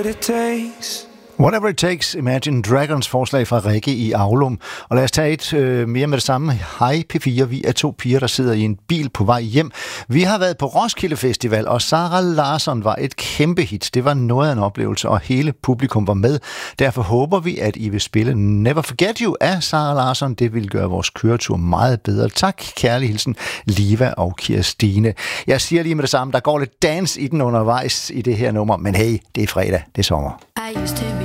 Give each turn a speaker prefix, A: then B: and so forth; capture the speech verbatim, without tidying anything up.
A: it takes.
B: Whatever it takes, Imagine Dragons forslag fra Rikke i Aulum. Og lad os tage et øh, mere med det samme. Hej P fire, vi er to piger, der sidder i en bil på vej hjem. Vi har været på Roskilde Festival, og Sarah Larsson var et kæmpe hit. Det var noget af en oplevelse, og hele publikum var med. Derfor håber vi, at I vil spille Never Forget You af Sarah Larsson. Det vil gøre vores køretur meget bedre. Tak, kærlig hilsen, Liva og Kirstine. Jeg siger lige med det samme, der går lidt dans i den undervejs i det her nummer, men hey, det er fredag, det er sommer.